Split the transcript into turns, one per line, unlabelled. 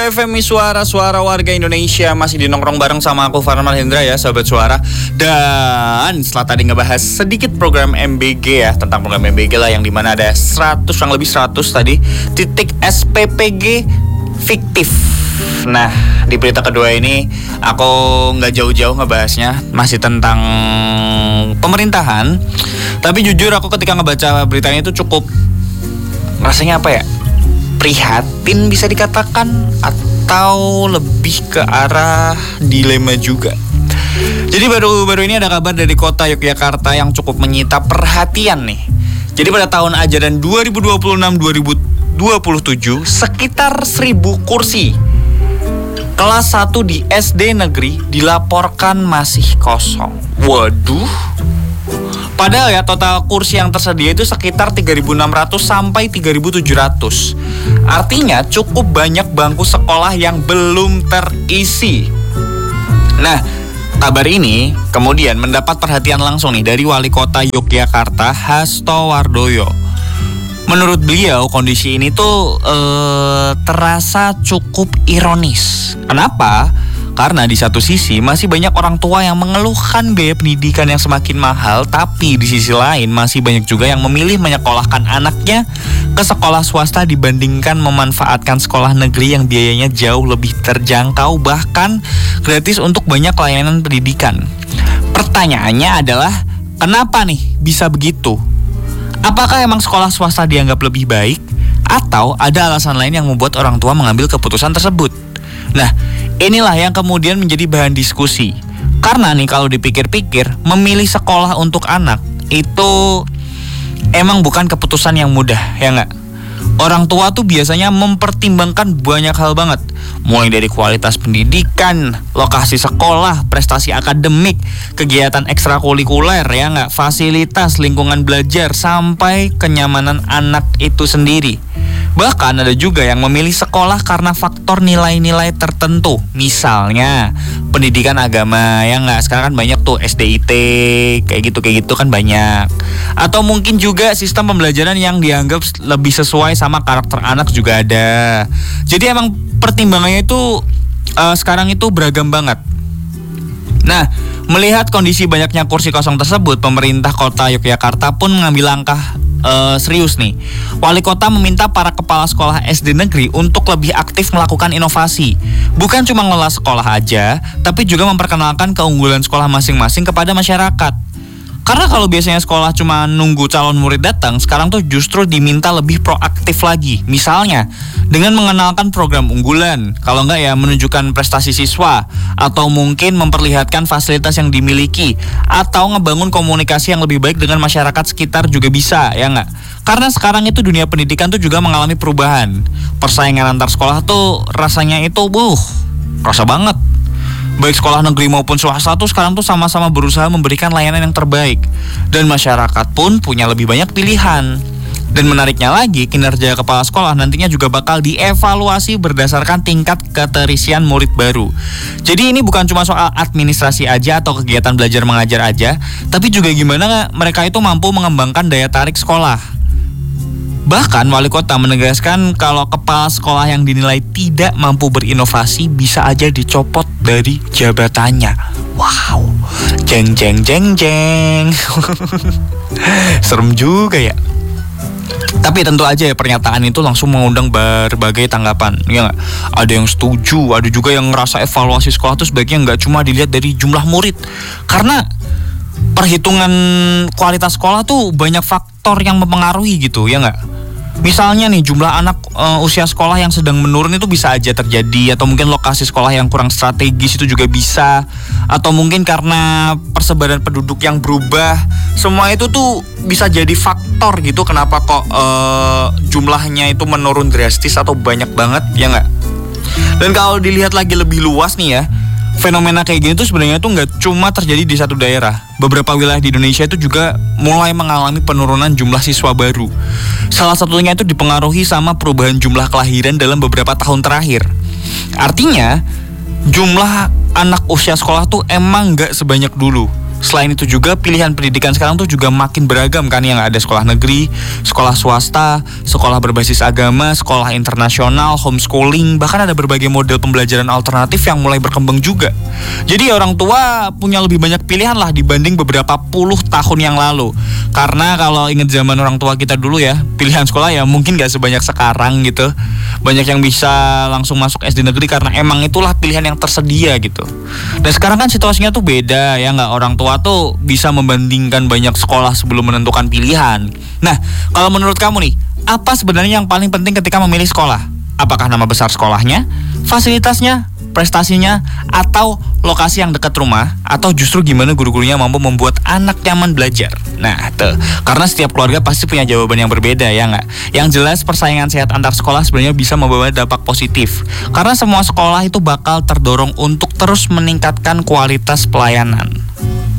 FMI Suara Warga Indonesia masih di nongkrong bareng sama aku Farman Hendra ya Sobat Suara. Dan setelah tadi ngebahas sedikit program MBG ya, tentang program MBG lah yang dimana ada 100 tadi titik SPPG fiktif. Nah di berita kedua ini aku gak jauh-jauh ngebahasnya, masih tentang pemerintahan. Tapi jujur aku ketika ngebaca beritanya itu cukup rasanya apa ya, prihatin bisa dikatakan, atau lebih ke arah dilema juga. Jadi baru-baru ini ada kabar dari kota Yogyakarta yang cukup menyita perhatian nih. Jadi pada tahun ajaran 2026-2027 sekitar 1.000 kursi kelas 1 di SD negeri dilaporkan masih kosong. Waduh. Padahal ya total kursi yang tersedia itu sekitar 3.600 sampai 3.700. Artinya cukup banyak bangku sekolah yang belum terisi. Nah, kabar ini kemudian mendapat perhatian langsung nih dari Wali Kota Yogyakarta Hasto Wardoyo. Menurut beliau kondisi ini tuh terasa cukup ironis. Kenapa? Karena di satu sisi masih banyak orang tua yang mengeluhkan biaya pendidikan yang semakin mahal, tapi di sisi lain masih banyak juga yang memilih menyekolahkan anaknya ke sekolah swasta dibandingkan memanfaatkan sekolah negeri yang biayanya jauh lebih terjangkau, bahkan gratis untuk banyak layanan pendidikan. Pertanyaannya adalah, kenapa nih bisa begitu? Apakah emang sekolah swasta dianggap lebih baik? Atau ada alasan lain yang membuat orang tua mengambil keputusan tersebut? Nah, inilah yang kemudian menjadi bahan diskusi. Karena nih kalau dipikir-pikir, memilih sekolah untuk anak itu emang bukan keputusan yang mudah, ya nggak? Orang tua tuh biasanya mempertimbangkan banyak hal banget. Mulai dari kualitas pendidikan, lokasi sekolah, prestasi akademik, kegiatan ekstrakurikuler, ya nggak? Fasilitas, lingkungan belajar, sampai kenyamanan anak itu sendiri. Bahkan ada juga yang memilih sekolah karena faktor nilai-nilai tertentu. Misalnya pendidikan agama, ya nggak, sekarang kan banyak tuh SDIT, kayak gitu kan banyak. Atau mungkin juga sistem pembelajaran yang dianggap lebih sesuai sama karakter anak juga ada. Jadi emang pertimbangannya itu sekarang itu beragam banget. Nah, melihat kondisi banyaknya kursi kosong tersebut, pemerintah kota Yogyakarta pun mengambil langkah serius nih. Wali kota meminta para kepala sekolah SD negeri untuk lebih aktif melakukan inovasi. Bukan cuma ngelola sekolah aja, tapi juga memperkenalkan keunggulan sekolah masing-masing kepada masyarakat. Karena kalau biasanya sekolah cuma nunggu calon murid datang, sekarang tuh justru diminta lebih proaktif lagi. Misalnya, dengan mengenalkan program unggulan, kalau enggak ya menunjukkan prestasi siswa, atau mungkin memperlihatkan fasilitas yang dimiliki, atau ngebangun komunikasi yang lebih baik dengan masyarakat sekitar juga bisa, ya enggak? Karena sekarang itu dunia pendidikan tuh juga mengalami perubahan. Persaingan antar sekolah tuh rasanya itu, rasa banget. Baik sekolah negeri maupun swasta tuh sekarang tuh sama-sama berusaha memberikan layanan yang terbaik. Dan masyarakat pun punya lebih banyak pilihan. Dan menariknya lagi, kinerja kepala sekolah nantinya juga bakal dievaluasi berdasarkan tingkat keterisian murid baru. Jadi ini bukan cuma soal administrasi aja atau kegiatan belajar mengajar aja, tapi juga gimana mereka itu mampu mengembangkan daya tarik sekolah. Bahkan wali kota menegaskan kalau kepala sekolah yang dinilai tidak mampu berinovasi bisa aja dicopot dari jabatannya. Wow, jeng. Serem juga ya. Tapi tentu aja ya, pernyataan itu langsung mengundang berbagai tanggapan, ya nggak? Ada yang setuju, ada juga yang ngerasa evaluasi sekolah itu sebaiknya nggak cuma dilihat dari jumlah murid, karena perhitungan kualitas sekolah tuh banyak faktor yang mempengaruhi gitu, ya nggak? Misalnya nih jumlah anak usia sekolah yang sedang menurun itu bisa aja terjadi, atau mungkin lokasi sekolah yang kurang strategis itu juga bisa, atau mungkin karena persebaran penduduk yang berubah. Semua itu tuh bisa jadi faktor gitu kenapa kok jumlahnya itu menurun drastis atau banyak banget, ya nggak? Dan kalau dilihat lagi lebih luas nih ya, fenomena kayak gini tuh sebenarnya tuh nggak cuma terjadi di satu daerah. Beberapa wilayah di Indonesia itu juga mulai mengalami penurunan jumlah siswa baru. Salah satunya itu dipengaruhi sama perubahan jumlah kelahiran dalam beberapa tahun terakhir. Artinya jumlah anak usia sekolah tuh emang nggak sebanyak dulu. Selain itu juga pilihan pendidikan sekarang tuh juga makin beragam kan, yang ada sekolah negeri, sekolah swasta, sekolah berbasis agama, sekolah internasional, homeschooling, bahkan ada berbagai model pembelajaran alternatif yang mulai berkembang juga. Jadi orang tua punya lebih banyak pilihan lah dibanding beberapa puluh tahun yang lalu. Karena kalau inget zaman orang tua kita dulu ya, pilihan sekolah ya mungkin gak sebanyak sekarang gitu. Banyak yang bisa langsung masuk SD negeri karena emang itulah pilihan yang tersedia gitu. Dan sekarang kan situasinya tuh beda ya, nggak, orang tua tuh bisa membandingkan banyak sekolah sebelum menentukan pilihan. Nah, kalau menurut kamu nih, apa sebenarnya yang paling penting ketika memilih sekolah? Apakah nama besar sekolahnya, fasilitasnya, prestasinya, atau lokasi yang dekat rumah, atau justru gimana guru-gurunya mampu membuat anak nyaman belajar? Nah, tuh, karena setiap keluarga pasti punya jawaban yang berbeda ya nggak? Yang jelas persaingan sehat antar sekolah sebenarnya bisa membawa dampak positif, karena semua sekolah itu bakal terdorong untuk terus meningkatkan kualitas pelayanan.